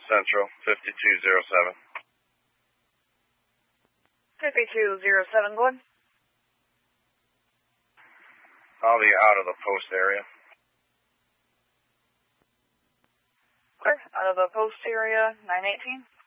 Central, 5207. 5207, go ahead. I'll be out of the post area. Clear. Out of the post area, 918.